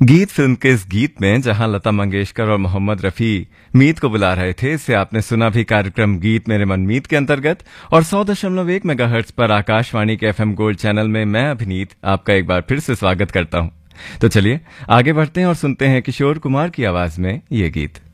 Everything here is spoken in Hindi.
गीत फिल्म के इस गीत में जहां लता मंगेशकर और मोहम्मद रफी मीत को बुला रहे थे, इससे आपने सुना भी कार्यक्रम गीत मेरे मन मीत के अंतर्गत। और 100.1 मेगाहर्ट्ज पर आकाशवाणी के एफएम गोल्ड चैनल में मैं अभिनीत आपका एक बार फिर से स्वागत करता हूं। तो चलिए आगे बढ़ते हैं और सुनते हैं किशोर कुमार की आवाज में ये गीत।